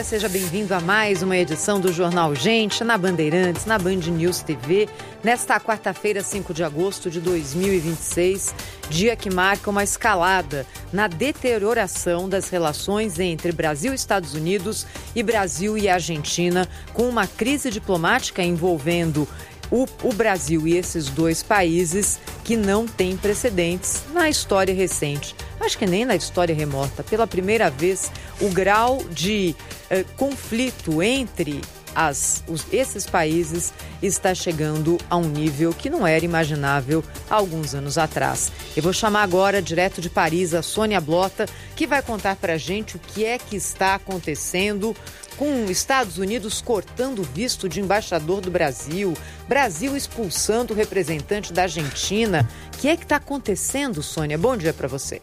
Seja bem-vindo a mais uma edição do Jornal Gente, na Bandeirantes, na Band News TV, nesta quarta-feira, 5 de agosto de 2026, dia que marca uma escalada na deterioração das relações entre Brasil e Estados Unidos e Brasil e Argentina, com uma crise diplomática envolvendo o Brasil e esses dois países que não tem precedentes na história recente. Acho que nem na história remota. Pela primeira vez, o grau de conflito entre esses países está chegando a um nível que não era imaginável há alguns anos atrás. Eu vou chamar agora, direto de Paris, a Sônia Blota, que vai contar para a gente o que é que está acontecendo com Estados Unidos cortando o visto de embaixador do Brasil, Brasil expulsando o representante da Argentina. O que é que está acontecendo, Sônia? Bom dia para você.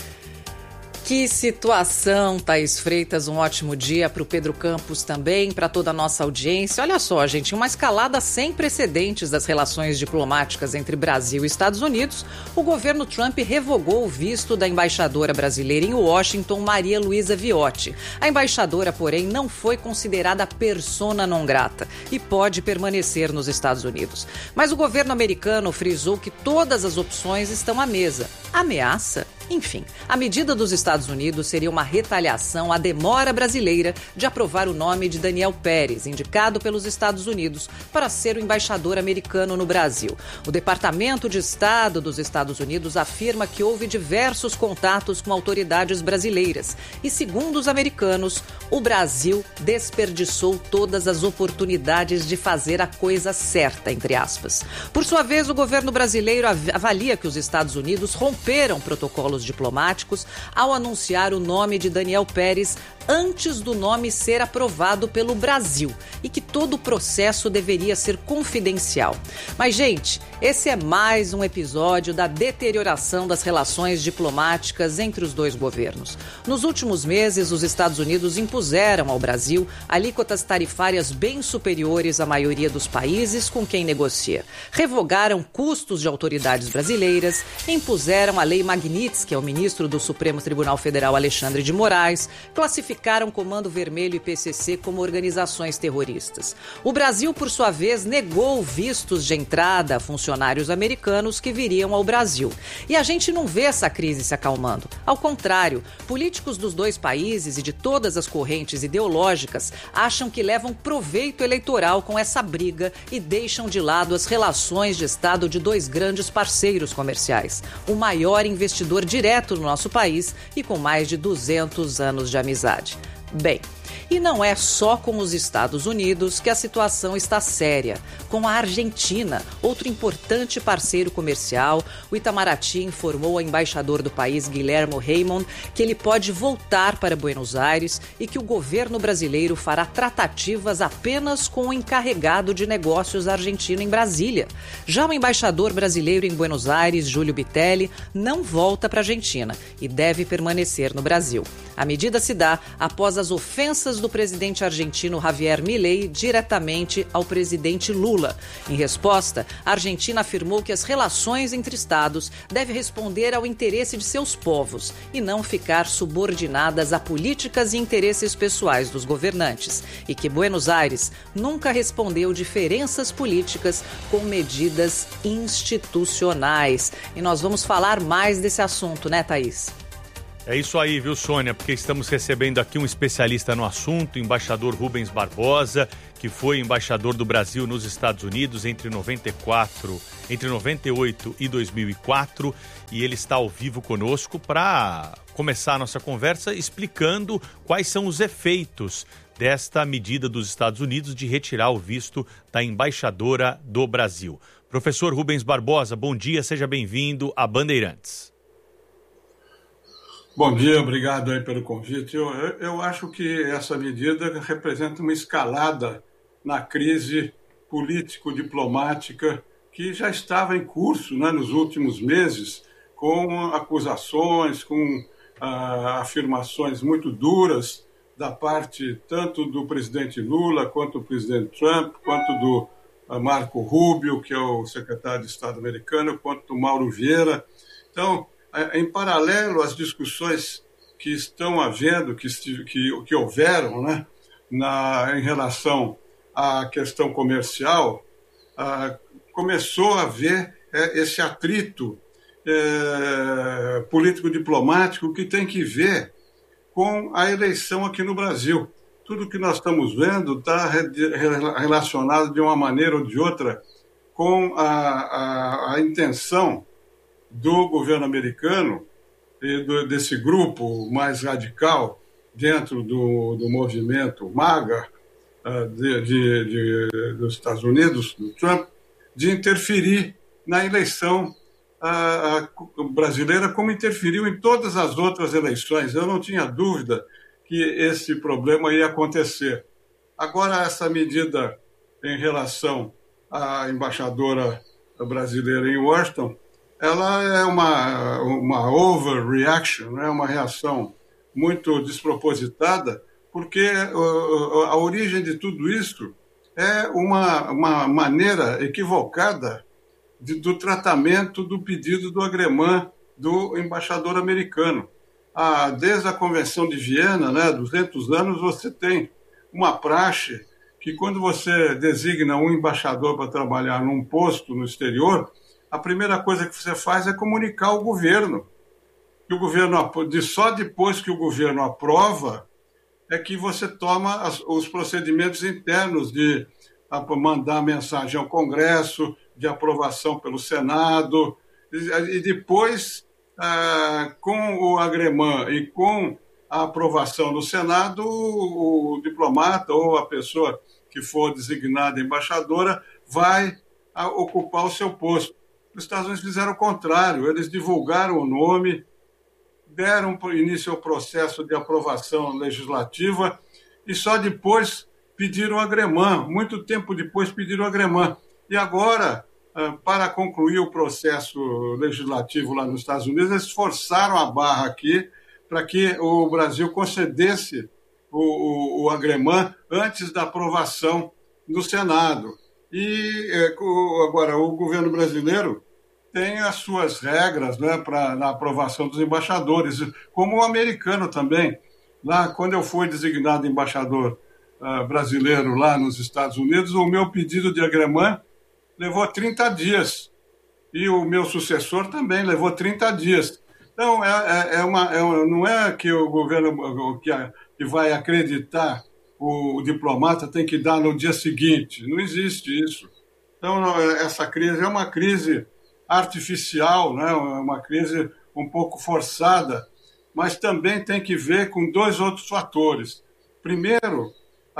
Que situação, Thaís Freitas, um ótimo dia para o Pedro Campos também, para toda a nossa audiência. Olha só, gente, uma escalada sem precedentes das relações diplomáticas entre Brasil e Estados Unidos. O governo Trump revogou o visto da embaixadora brasileira em Washington, Maria Luísa Viotti. A embaixadora, porém, não foi considerada persona non grata e pode permanecer nos Estados Unidos. Mas o governo americano frisou que todas as opções estão à mesa. Ameaça? Enfim, a medida dos Estados Unidos seria uma retaliação à demora brasileira de aprovar o nome de Daniel Pérez, indicado pelos Estados Unidos para ser o embaixador americano no Brasil. O Departamento de Estado dos Estados Unidos afirma que houve diversos contatos com autoridades brasileiras e, segundo os americanos, o Brasil desperdiçou todas as oportunidades de fazer a coisa certa, entre aspas. Por sua vez, o governo brasileiro avalia que os Estados Unidos romperam protocolos diplomáticos ao anunciar o nome de Daniel Pérez antes do nome ser aprovado pelo Brasil e que todo o processo deveria ser confidencial. Mas, gente, esse é mais um episódio da deterioração das relações diplomáticas entre os dois governos. Nos últimos meses, os Estados Unidos impuseram ao Brasil alíquotas tarifárias bem superiores à maioria dos países com quem negocia. Revogaram custos de autoridades brasileiras, impuseram a Lei Magnitsky ao ministro do Supremo Tribunal Federal, Alexandre de Moraes, classificaram Comando Vermelho e PCC como organizações terroristas. O Brasil, por sua vez, negou vistos de entrada a funcionários americanos que viriam ao Brasil. E a gente não vê essa crise se acalmando. Ao contrário, políticos dos dois países e de todas as correntes ideológicas acham que levam proveito eleitoral com essa briga e deixam de lado as relações de Estado de dois grandes parceiros comerciais. O maior investidor direto no nosso país e com mais de 200 anos de amizade. Bem, e não é só com os Estados Unidos que a situação está séria. Com a Argentina, outro importante parceiro comercial, o Itamaraty informou ao embaixador do país, Guilherme Raymond, que ele pode voltar para Buenos Aires e que o governo brasileiro fará tratativas apenas com o encarregado de negócios argentino em Brasília. Já o embaixador brasileiro em Buenos Aires, Júlio Bitelli, não volta para a Argentina e deve permanecer no Brasil. A medida se dá após as ofensas do presidente argentino Javier Milei diretamente ao presidente Lula. Em resposta, a Argentina afirmou que as relações entre estados devem responder ao interesse de seus povos e não ficar subordinadas a políticas e interesses pessoais dos governantes, e que Buenos Aires nunca respondeu diferenças políticas com medidas institucionais. E nós vamos falar mais desse assunto, né, Thaís? É isso aí, viu, Sônia? Porque estamos recebendo aqui um especialista no assunto, o embaixador Rubens Barbosa, que foi embaixador do Brasil nos Estados Unidos entre 98 e 2004, e ele está ao vivo conosco para começar a nossa conversa explicando quais são os efeitos desta medida dos Estados Unidos de retirar o visto da embaixadora do Brasil. Professor Rubens Barbosa, bom dia, seja bem-vindo a Bandeirantes. Bom dia, obrigado aí pelo convite. Eu acho que essa medida representa uma escalada na crise político-diplomática que já estava em curso, né, nos últimos meses, com acusações, com afirmações muito duras da parte tanto do presidente Lula, quanto do presidente Trump, quanto do Marco Rubio, que é o secretário de Estado americano, quanto do Mauro Vieira. Então, em paralelo às discussões que estão havendo, que houveram, né, em relação à questão comercial, começou a haver esse atrito político-diplomático que tem que ver com a eleição aqui no Brasil. Tudo que nós estamos vendo está relacionado de uma maneira ou de outra com a intenção do governo americano e desse grupo mais radical dentro do movimento MAGA dos Estados Unidos, do Trump, de interferir na eleição brasileira, como interferiu em todas as outras eleições. Eu não tinha dúvida que esse problema ia acontecer. Agora, essa medida em relação à embaixadora brasileira em Washington, ela é uma overreaction, né? Uma reação muito despropositada, porque a origem de tudo isso é uma maneira equivocada do tratamento do pedido do agremã do embaixador americano. Desde a Convenção de Viena, né, 200 anos, você tem uma praxe que, quando você designa um embaixador para trabalhar num posto no exterior, a primeira coisa que você faz é comunicar ao governo. Que o governo, só depois que o governo aprova é que você toma os procedimentos internos de mandar mensagem ao Congresso, de aprovação pelo Senado, e depois, com o agremã e com a aprovação do Senado, o diplomata ou a pessoa que for designada embaixadora vai ocupar o seu posto. Os Estados Unidos fizeram o contrário, eles divulgaram o nome, deram início ao processo de aprovação legislativa e só depois pediram agremã, muito tempo depois pediram agremã. E agora, para concluir o processo legislativo lá nos Estados Unidos, eles forçaram a barra aqui para que o Brasil concedesse o agremã antes da aprovação no Senado. E agora o governo brasileiro tem as suas regras, né, na aprovação dos embaixadores, como o americano também. Lá, quando eu fui designado embaixador brasileiro lá nos Estados Unidos, o meu pedido de agremã levou 30 dias. E o meu sucessor também levou 30 dias. Então, não é que o governo que vai acreditar o diplomata tem que dar no dia seguinte. Não existe isso. Então, essa crise é uma crise artificial, né? Uma crise um pouco forçada, mas também tem que ver com dois outros fatores. Primeiro,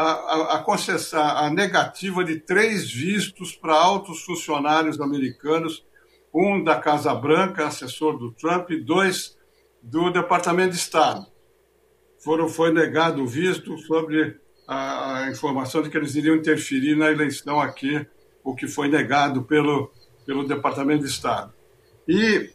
a negativa de 3 vistos para altos funcionários americanos, um da Casa Branca, assessor do Trump, e 2 do Departamento de Estado. Foi negado o visto sobre a informação de que eles iriam interferir na eleição aqui, o que foi negado pelo Departamento de Estado. E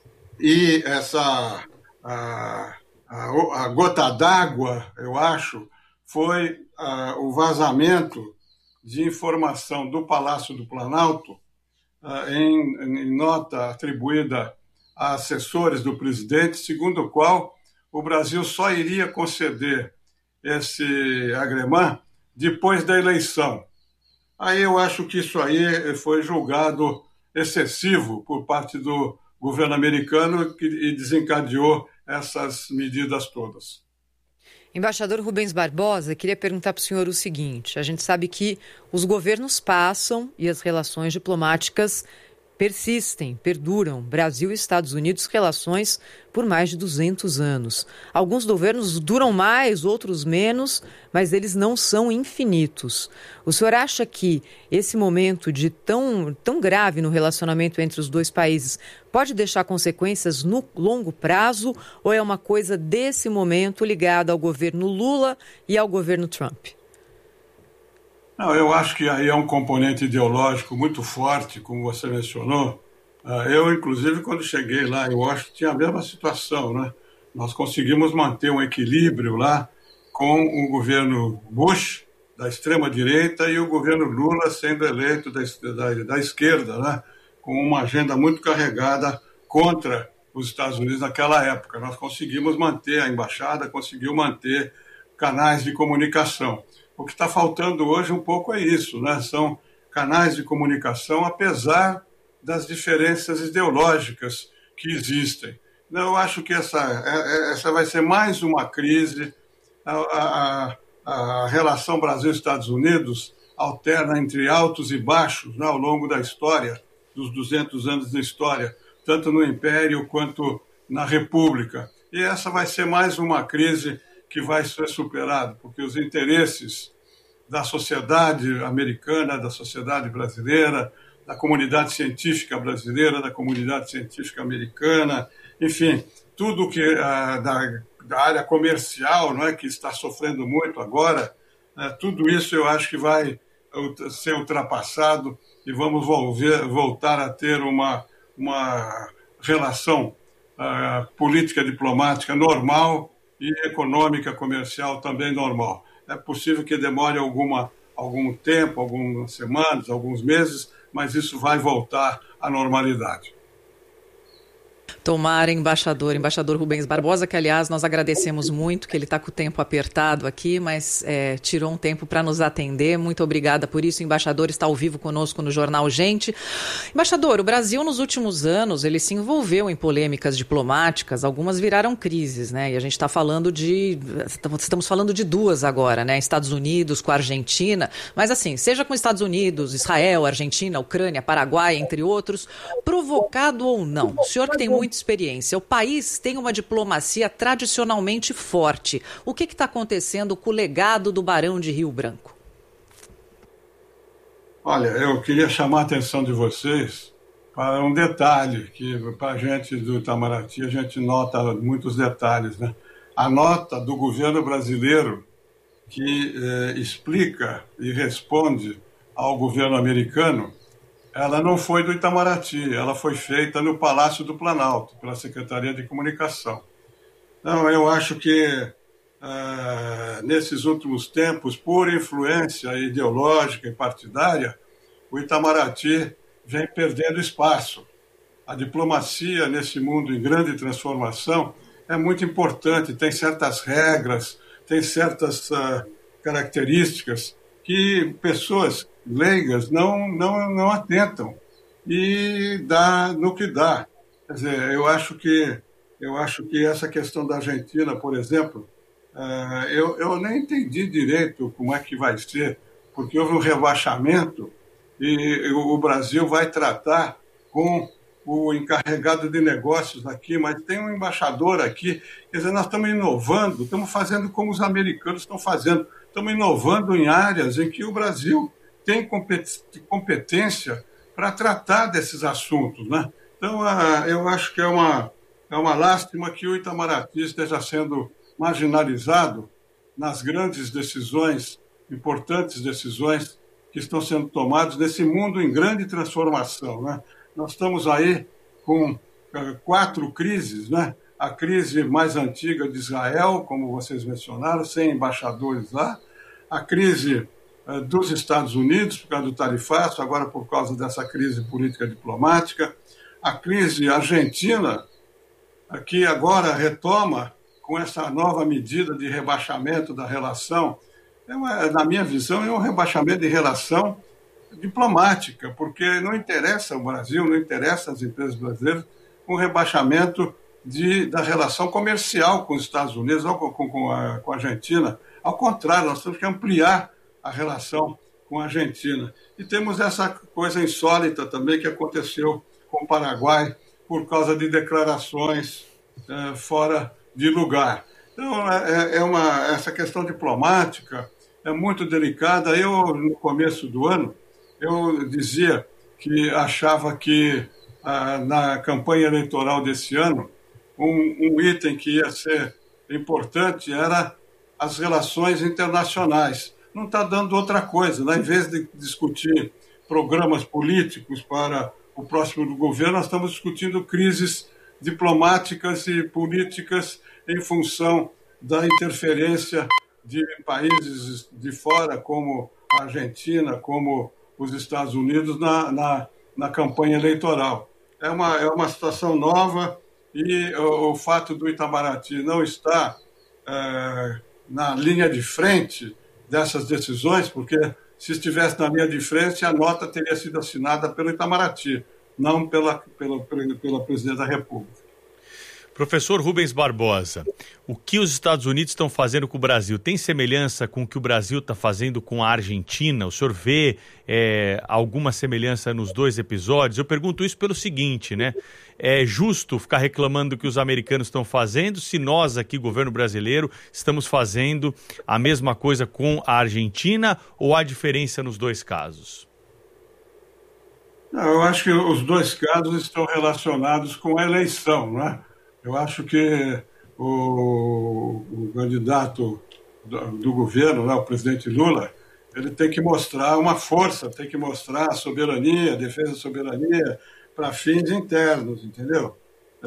a gota d'água, eu acho, foi o vazamento de informação do Palácio do Planalto, em nota atribuída a assessores do presidente, segundo o qual o Brasil só iria conceder esse agremã depois da eleição. Aí eu acho que isso aí foi julgado excessivo por parte do governo americano e desencadeou essas medidas todas. Embaixador Rubens Barbosa, queria perguntar para o senhor o seguinte: a gente sabe que os governos passam e as relações diplomáticas persistem, perduram. Brasil e Estados Unidos, relações por mais de 200 anos. Alguns governos duram mais, outros menos, mas eles não são infinitos. O senhor acha que esse momento de tão grave no relacionamento entre os dois países pode deixar consequências no longo prazo, ou é uma coisa desse momento ligada ao governo Lula e ao governo Trump? Não, eu acho que aí é um componente ideológico muito forte, como você mencionou. Eu, inclusive, quando cheguei lá em Washington, tinha a mesma situação, né? Nós conseguimos manter um equilíbrio lá com o governo Bush, da extrema-direita, e o governo Lula sendo eleito da esquerda, né? Com uma agenda muito carregada contra os Estados Unidos naquela época. Nós conseguimos manter a embaixada, conseguiu manter canais de comunicação. O que está faltando hoje um pouco é isso, né? São canais de comunicação, apesar das diferenças ideológicas que existem. Eu acho que essa vai ser mais uma crise. A relação Brasil-Estados Unidos alterna entre altos e baixos, né, ao longo da história, dos 200 anos de história, tanto no Império quanto na República. E essa vai ser mais uma crise que vai ser superada, porque os interesses da sociedade americana, da sociedade brasileira, da comunidade científica brasileira, da comunidade científica americana, enfim, tudo que da área comercial, não é, que está sofrendo muito agora, tudo isso eu acho que vai ser ultrapassado e vamos voltar a ter uma relação política diplomática normal e econômica comercial também normal. É possível que demore algum tempo, algumas semanas, alguns meses, mas isso vai voltar à normalidade. Tomara, embaixador Rubens Barbosa, que, aliás, nós agradecemos muito, que ele está com o tempo apertado aqui, mas tirou um tempo para nos atender. Muito obrigada por isso. O embaixador está ao vivo conosco no Jornal Gente. Embaixador, o Brasil, nos últimos anos, ele se envolveu em polêmicas diplomáticas, algumas viraram crises, né? E a gente está falando estamos falando de duas agora, né? Estados Unidos com a Argentina, mas assim, seja com Estados Unidos, Israel, Argentina, Ucrânia, Paraguai, entre outros, provocado ou não, o senhor que tem muita experiência, o país tem uma diplomacia tradicionalmente forte. O que está acontecendo com o legado do Barão de Rio Branco? Olha, eu queria chamar a atenção de vocês para um detalhe, que para a gente do Itamaraty a gente nota muitos detalhes, né? A nota do governo brasileiro que explica e responde ao governo americano, ela não foi do Itamaraty, ela foi feita no Palácio do Planalto, pela Secretaria de Comunicação. Então, eu acho que nesses últimos tempos, por influência ideológica e partidária, o Itamaraty vem perdendo espaço. A diplomacia, nesse mundo em grande transformação, é muito importante, tem certas regras, tem certas características que pessoas leigas não atentam, e dá no que dá. Quer dizer, eu acho que essa questão da Argentina, por exemplo, eu nem entendi direito como é que vai ser, porque houve um rebaixamento e o Brasil vai tratar com o encarregado de negócios aqui, mas tem um embaixador aqui. Quer dizer, nós estamos inovando, estamos fazendo como os americanos estão fazendo, estamos inovando em áreas em que o Brasil tem competência para tratar desses assuntos, né? Então, eu acho que é uma lástima que o Itamaraty esteja sendo marginalizado nas grandes decisões, importantes decisões que estão sendo tomadas nesse mundo em grande transformação, né? Nós estamos aí com 4 crises, né? A crise mais antiga de Israel, como vocês mencionaram, sem embaixadores lá, a crise dos Estados Unidos, por causa do tarifaço, agora por causa dessa crise política diplomática, a crise argentina, que agora retoma com essa nova medida de rebaixamento da relação. Na minha visão, é um rebaixamento de relação diplomática, porque não interessa ao Brasil, não interessa às empresas brasileiras um rebaixamento da relação comercial com os Estados Unidos ou com a Argentina. Ao contrário, nós temos que ampliar a relação com a Argentina. E temos essa coisa insólita também que aconteceu com o Paraguai por causa de declarações fora de lugar. Então, essa questão diplomática é muito delicada. Eu, no começo do ano, eu dizia que achava que na campanha eleitoral desse ano, um item que ia ser importante era as relações internacionais. Não está dando outra coisa, né? Em vez de discutir programas políticos para o próximo governo, nós estamos discutindo crises diplomáticas e políticas em função da interferência de países de fora, como a Argentina, como os Estados Unidos, na campanha eleitoral. É uma situação nova, e o fato do Itamaraty não estar na linha de frente dessas decisões, porque se estivesse na linha de frente, a nota teria sido assinada pelo Itamaraty, não pela Presidência da República. Professor Rubens Barbosa, o que os Estados Unidos estão fazendo com o Brasil tem semelhança com o que o Brasil está fazendo com a Argentina? O senhor vê alguma semelhança nos dois episódios? Eu pergunto isso pelo seguinte, né? É justo ficar reclamando do que os americanos estão fazendo se nós aqui, governo brasileiro, estamos fazendo a mesma coisa com a Argentina, ou há diferença nos dois casos? Não, eu acho que os dois casos estão relacionados com a eleição, não é? Eu acho que o candidato do governo, né, o presidente Lula, ele tem que mostrar uma força, tem que mostrar a soberania, a defesa da soberania para fins internos, entendeu?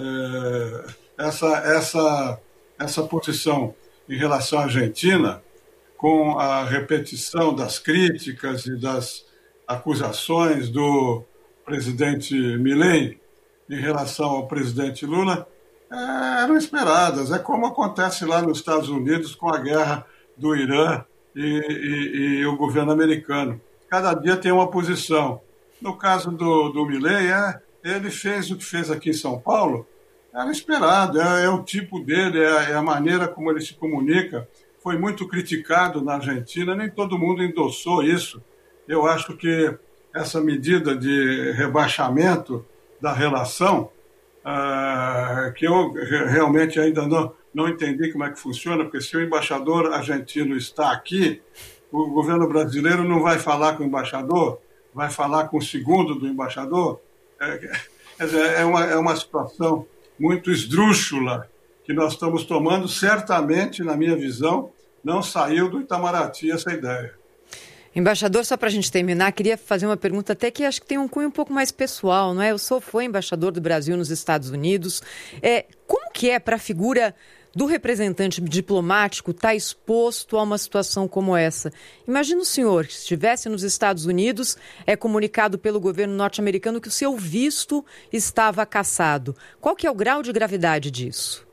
Essa posição em relação à Argentina, com a repetição das críticas e das acusações do presidente Milei em relação ao presidente Lula, eram esperadas. É como acontece lá nos Estados Unidos com a guerra do Irã e o governo americano. Cada dia tem uma posição. No caso do Milei, ele fez o que fez aqui em São Paulo, era esperado, é o tipo dele, é a maneira como ele se comunica. Foi muito criticado na Argentina, nem todo mundo endossou isso. Eu acho que essa medida de rebaixamento da relação, que eu realmente ainda não entendi como é que funciona, porque se o embaixador argentino está aqui, o governo brasileiro não vai falar com o embaixador, vai falar com o segundo do embaixador. É uma situação muito esdrúxula que nós estamos tomando. Certamente, na minha visão, não saiu do Itamaraty essa ideia. Embaixador, só para a gente terminar, queria fazer uma pergunta até que acho que tem um cunho um pouco mais pessoal, não é? Foi embaixador do Brasil nos Estados Unidos. Como que é para a figura do representante diplomático estar exposto a uma situação como essa? Imagina o senhor, que estivesse nos Estados Unidos, é comunicado pelo governo norte-americano que o seu visto estava cassado. Qual que é o grau de gravidade disso?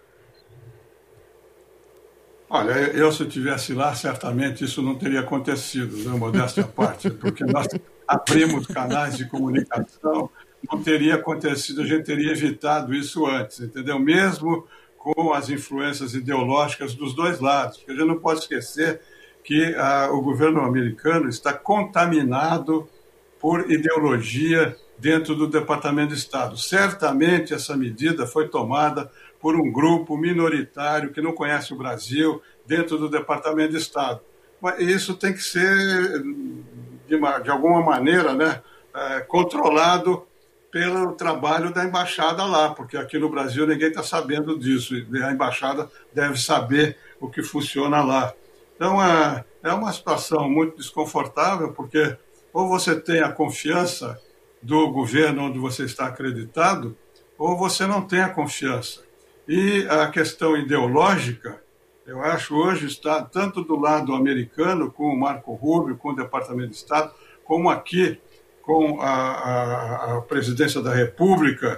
Olha, eu se estivesse lá, certamente isso não teria acontecido, né, modéstia à parte, porque nós abrimos canais de comunicação, não teria acontecido, a gente teria evitado isso antes, entendeu? Mesmo com as influências ideológicas dos dois lados, porque a gente não pode esquecer que o governo americano está contaminado por ideologia dentro do Departamento de Estado. Certamente essa medida foi tomada por um grupo minoritário que não conhece o Brasil dentro do Departamento de Estado. Mas isso tem que ser, de alguma maneira, né, controlado pelo trabalho da embaixada lá, porque aqui no Brasil ninguém está sabendo disso, e a embaixada deve saber o que funciona lá. Então, é uma situação muito desconfortável, porque ou você tem a confiança do governo onde você está acreditado, ou você não tem a confiança. E a questão ideológica, eu acho, hoje está tanto do lado americano, com o Marco Rubio, com o Departamento de Estado, como aqui com a Presidência da República,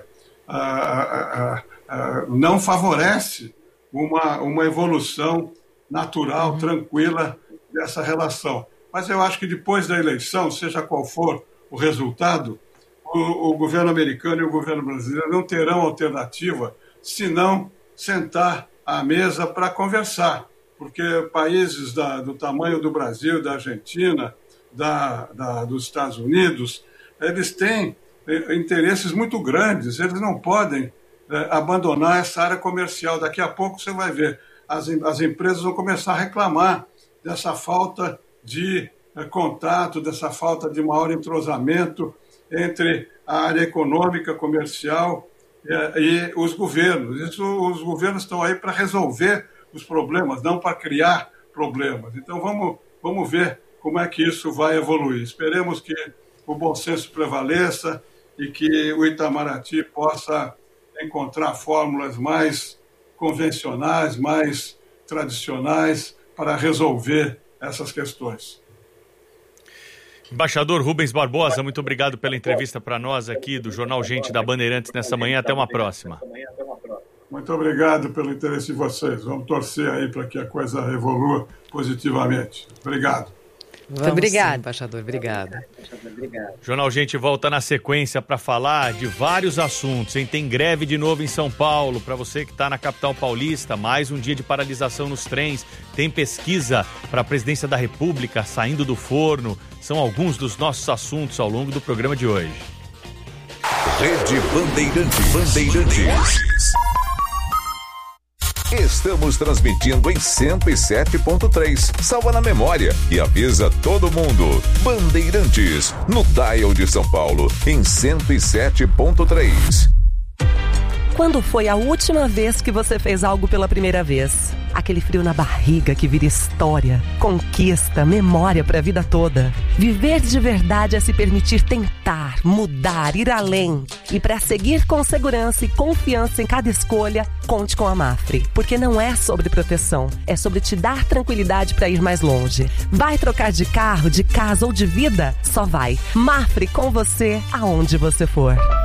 não favorece uma evolução natural, tranquila dessa relação. Mas eu acho que depois da eleição, seja qual for o resultado, o governo americano e o governo brasileiro não terão alternativa se não sentar à mesa para conversar, porque países do tamanho do Brasil, da Argentina, dos Estados Unidos, eles têm interesses muito grandes, eles não podem abandonar essa área comercial. Daqui a pouco você vai ver, as empresas vão começar a reclamar dessa falta de contato, dessa falta de maior entrosamento entre a área econômica, comercial e os governos. Os governos estão aí para resolver os problemas, não para criar problemas. Então vamos ver como é que isso vai evoluir. Esperemos que o bom senso prevaleça e que o Itamaraty possa encontrar fórmulas mais convencionais, mais tradicionais para resolver essas questões. Embaixador Rubens Barbosa, muito obrigado pela entrevista para nós aqui do Jornal Gente da Bandeirantes nessa manhã. Até uma próxima. Muito obrigado pelo interesse de vocês. Vamos torcer aí para que a coisa evolua positivamente. Obrigado. Muito obrigado, embaixador. Obrigado. Jornal Gente volta na sequência para falar de vários assuntos. Tem greve de novo em São Paulo. Para você que está na capital paulista, mais um dia de paralisação nos trens. Tem pesquisa para a presidência da República saindo do forno. São alguns dos nossos assuntos ao longo do programa de hoje. Rede Bandeirantes. Estamos transmitindo em 107.3. Salva na memória e avisa todo mundo. Bandeirantes, no dial de São Paulo, em 107.3. Quando foi a última vez que você fez algo pela primeira vez? Aquele frio na barriga que vira história, conquista, memória para a vida toda. Viver de verdade é se permitir tentar, mudar, ir além. E para seguir com segurança e confiança em cada escolha, conte com a Mafre. Porque não é sobre proteção, é sobre te dar tranquilidade para ir mais longe. Vai trocar de carro, de casa ou de vida? Só vai. Mafre com você aonde você for.